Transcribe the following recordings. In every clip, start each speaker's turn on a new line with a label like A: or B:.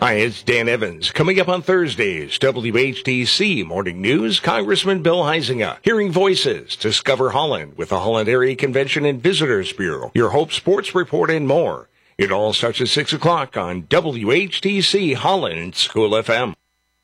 A: Hi, it's Dan Evans. Coming up on Thursdays, WHTC Morning News, Congressman Bill Huizenga. Hearing Voices, Discover Holland with the Holland Area Convention and Visitors Bureau. Your Hope Sports Report and more. It all starts at 6 o'clock on WHTC Holland School FM.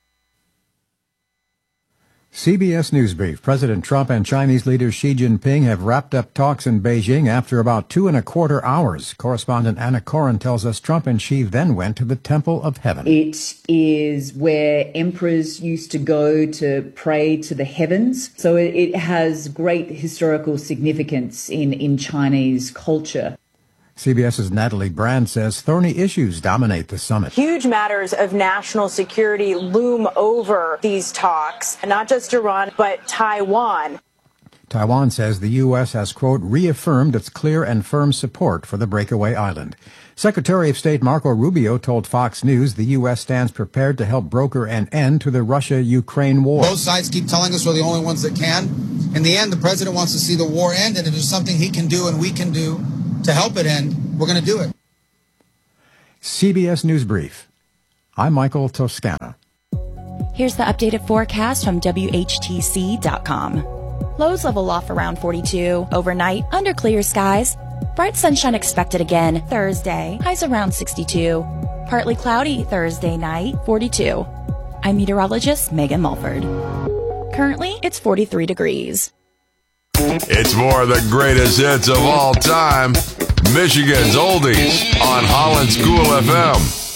B: CBS News Brief. President Trump and Chinese leader Xi Jinping have wrapped up talks in Beijing after about 2.25 hours. Correspondent Anna Coren tells us Trump and Xi then went to the Temple of Heaven.
C: It is where emperors used to go to pray to the heavens. So it has great historical significance in Chinese culture.
B: CBS's Natalie Brand says thorny issues dominate the summit.
D: Huge matters of national security loom over these talks, not just Iran, but Taiwan.
B: Taiwan says the U.S. has, quote, reaffirmed its clear and firm support for the breakaway island. Secretary of State Marco Rubio told Fox News the U.S. stands prepared to help broker an end to the Russia-Ukraine war.
E: Both sides keep telling us we're the only ones that can. In the end, the president wants to see the war end, and if there's something he can do and we can do to help it end, we're going to do it.
B: CBS News Brief. I'm Michael Toscana.
F: Here's the updated forecast from WHTC.com. Lows level off around 42. Overnight, under clear skies. Bright sunshine expected again Thursday. Highs around 62. Partly cloudy Thursday night, 42. I'm meteorologist Megan Mulford. Currently, it's 43 degrees.
G: It's more of the greatest hits of all time. Michigan's Oldies on Holland School FM.